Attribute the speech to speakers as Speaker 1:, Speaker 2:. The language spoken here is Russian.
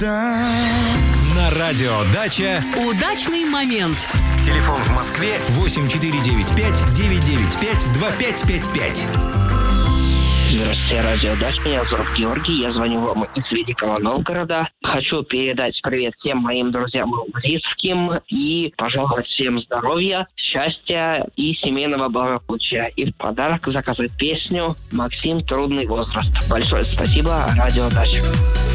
Speaker 1: На радио «Дача»
Speaker 2: удачный момент.
Speaker 1: Телефон в Москве 8495-995-2555.
Speaker 3: Здравствуйте, радио «Дача». Меня зовут Георгий. Я звоню вам из Великого Новгорода. Хочу передать привет всем моим друзьям и близким и пожелать всем здоровья, счастья и семейного благополучия. И в подарок заказать песню «Максим. Трудный возраст». Большое спасибо, радио «Дача».